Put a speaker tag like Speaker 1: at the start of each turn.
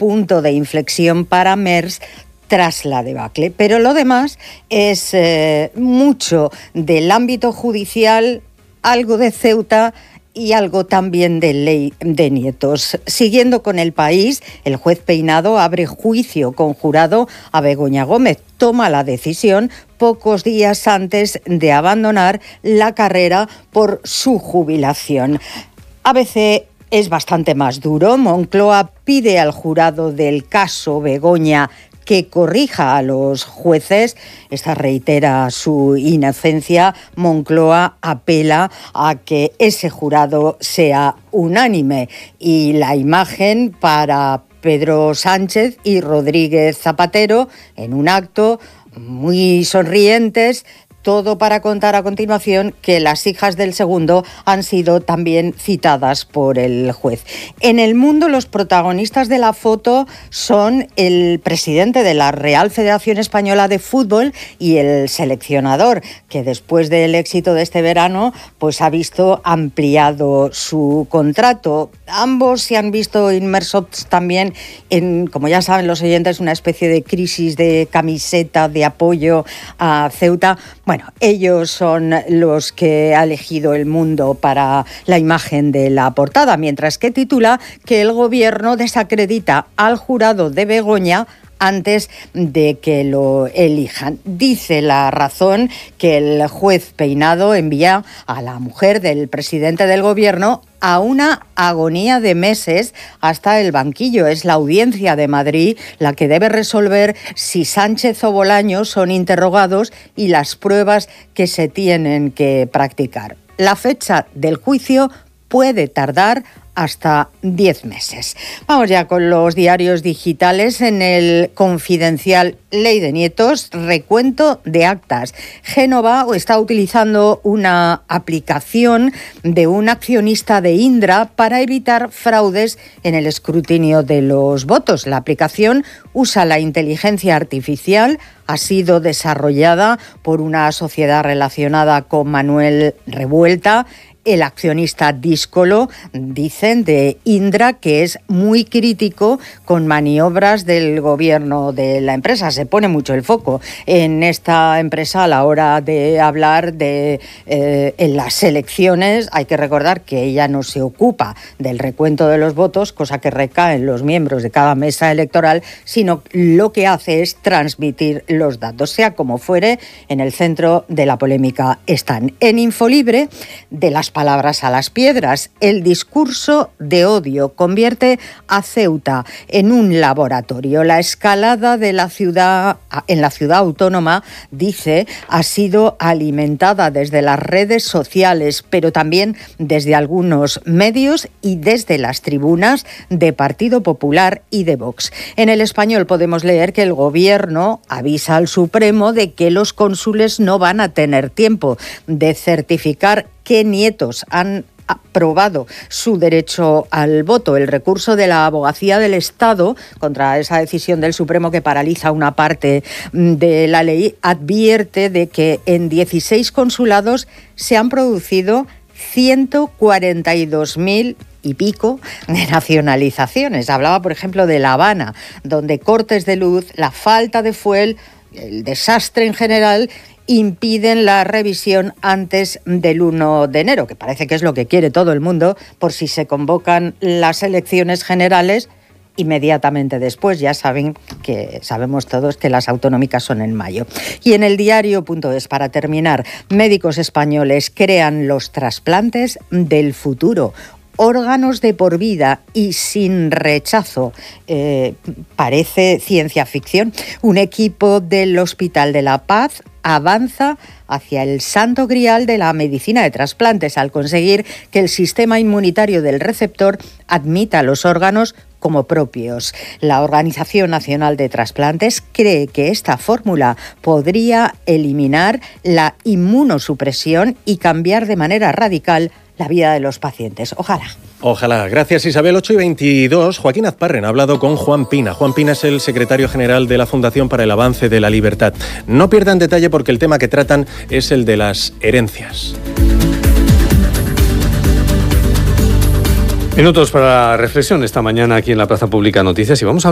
Speaker 1: punto de inflexión para Merckx tras la debacle. Pero lo demás es mucho del ámbito judicial, algo de Ceuta y algo también de ley de nietos. Siguiendo con El País, el juez Peinado abre juicio conjurado a Begoña Gómez. Toma la decisión pocos días antes de abandonar la carrera por su jubilación. ABC es bastante más duro. Moncloa pide al jurado del caso Begoña que corrija a los jueces. Esta reitera su inocencia. Moncloa apela a que ese jurado sea unánime. Y la imagen para Pedro Sánchez y Rodríguez Zapatero en un acto muy sonrientes. Todo para contar a continuación que las hijas del segundo han sido también citadas por el juez. En El Mundo, los protagonistas de la foto son el presidente de la Real Federación Española de Fútbol y el seleccionador, que después del éxito de este verano, pues ha visto ampliado su contrato. Ambos se han visto inmersos también en, como ya saben los oyentes, una especie de crisis de camiseta de apoyo a Ceuta. Bueno, ellos son los que ha elegido El Mundo para la imagen de la portada, mientras que titula que el gobierno desacredita al jurado de Begoña antes de que lo elijan. Dice La Razón que el juez Peinado envía a la mujer del presidente del gobierno a una agonía de meses hasta el banquillo. Es la Audiencia de Madrid la que debe resolver si Sánchez o Bolaños son interrogados y las pruebas que se tienen que practicar. La fecha del juicio puede tardar hasta 10 meses. Vamos ya con los diarios digitales. En El Confidencial, ley de nietos, recuento de actas. Génova está utilizando una aplicación de un accionista de Indra para evitar fraudes en el escrutinio de los votos. La aplicación usa la inteligencia artificial, ha sido desarrollada por una sociedad relacionada con Manuel Revuelta. El accionista díscolo, dicen, de Indra, que es muy crítico con maniobras del gobierno de la empresa. Se pone mucho el foco en esta empresa a la hora de hablar de en las elecciones. Hay que recordar que ella no se ocupa del recuento de los votos, cosa que recae en los miembros de cada mesa electoral, sino lo que hace es transmitir los datos. Sea como fuere, en el centro de la polémica están. En Infolibre, de las palabras a las piedras, el discurso de odio convierte a Ceuta en un laboratorio. La escalada de la ciudad en la ciudad autónoma, dice, ha sido alimentada desde las redes sociales, pero también desde algunos medios y desde las tribunas de Partido Popular y de Vox. En El Español podemos leer que el gobierno avisa al Supremo de que los cónsules no van a tener tiempo de certificar qué nietos han aprobado su derecho al voto. El recurso de la Abogacía del Estado contra esa decisión del Supremo que paraliza una parte de la ley advierte de que en 16 consulados se han producido 142.000 y pico de nacionalizaciones. Hablaba, por ejemplo, de La Habana, donde cortes de luz, la falta de fuel, el desastre en general impiden la revisión antes del 1 de enero, que parece que es lo que quiere todo el mundo, por si se convocan las elecciones generales inmediatamente después. Ya saben que sabemos todos que las autonómicas son en mayo. Y en el diario.es, para terminar, médicos españoles crean los trasplantes del futuro. Órganos de por vida y sin rechazo. Parece ciencia ficción. Un equipo del Hospital de la Paz avanza hacia el santo grial de la medicina de trasplantes al conseguir que el sistema inmunitario del receptor admita los órganos como propios. La Organización Nacional de Trasplantes cree que esta fórmula podría eliminar la inmunosupresión y cambiar de manera radical la vida de los pacientes. Ojalá.
Speaker 2: Ojalá. Gracias, Isabel. 8:22. Joaquín Azparren ha hablado con Juan Pina. Juan Pina es el secretario general de la Fundación para el Avance de la Libertad. No pierdan detalle porque el tema que tratan es el de las herencias.
Speaker 3: Minutos para reflexión esta mañana aquí en la Plaza Pública Noticias y vamos a